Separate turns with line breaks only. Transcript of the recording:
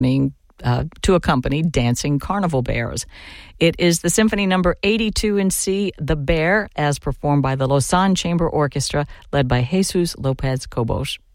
to accompany dancing carnival bears. It is the Symphony Number 82 in C, The Bear, as performed by the Lausanne Chamber Orchestra, led by Jesus Lopez Cobos.